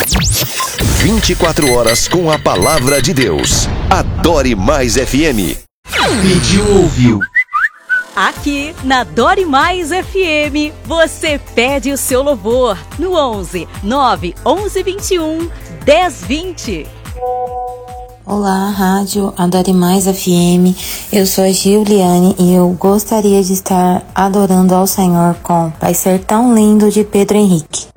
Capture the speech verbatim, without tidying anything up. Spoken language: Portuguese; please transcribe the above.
vinte e quatro horas com a palavra de Deus. Adore Mais F M. Pediu, ouviu. Aqui na Adore Mais F M, você pede o seu louvor no onze nove onze vinte e um dez vinte. Olá, Rádio Adore Mais F M, eu sou a Giuliane e eu gostaria de estar adorando ao Senhor com Vai Ser Tão Lindo de Pedro Henrique.